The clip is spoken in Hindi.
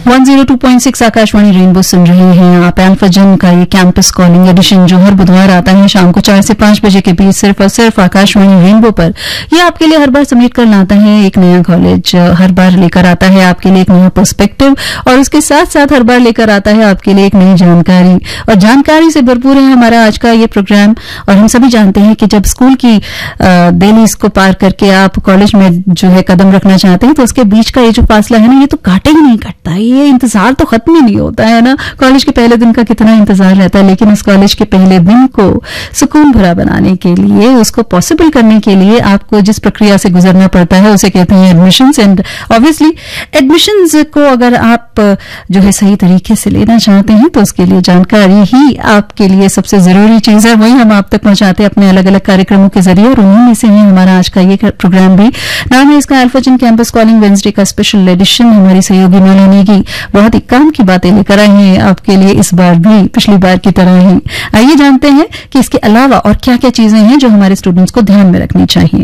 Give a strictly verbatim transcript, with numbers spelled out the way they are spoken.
One zero two point six Akashvani rainbow सुन रहे हैं आप। एल्फाजन का ये कैंपस कॉलिंग एडिशन जो हर बुधवार आता है शाम को चार से पांच बजे के बीच सिर्फ और सिर्फ आकाशवाणी रेनबो पर, ये आपके लिए हर बार समेट कर लाता है एक नया कॉलेज, हर बार लेकर आता है आपके लिए एक नया पर्सपेक्टिव और उसके साथ साथ हर बार लेकर आता है आपके लिए एक नई जानकारी। और जानकारी से भरपूर है हमारा आज का ये प्रोग्राम। और हम सभी जानते हैं कि जब स्कूल की दहलीज को पार करके आप कॉलेज में जो है कदम रखना चाहते हैं तो उसके बीच का ये जो फासला है ना, ये तो काटे ही नहीं कटता, ये इंतजार तो खत्म ही नहीं होता है ना। कॉलेज के पहले दिन का कितना इंतजार रहता है, लेकिन उस कॉलेज के पहले दिन को सुकून भरा बनाने के लिए, उसको पॉसिबल करने के लिए आपको जिस प्रक्रिया से गुजरना पड़ता है उसे कहते हैं एडमिशंस। एंड ऑब्वियसली एडमिशंस को अगर आप जो है सही तरीके से लेना चाहते हैं तो उसके लिए जानकारी ही आपके लिए सबसे जरूरी चीज है, वही हम आप तक पहुंचाते हैं अपने अलग अलग कार्यक्रमों के जरिए। और उन्हीं में से ही हमारा आज का ये प्रोग्राम भी, नाम है इसका एल्फाजन कैंपस कॉलिंग वेडनेसडे का स्पेशल एडिशन। हमारी सहयोगी मालिनी की बहुत ही काम की बातें लेकर आई हैं आपके लिए इस बार भी, पिछली बार की तरह ही। आइए जानते हैं कि इसके अलावा और क्या क्या चीजें हैं जो हमारे स्टूडेंट्स को ध्यान में रखनी चाहिए।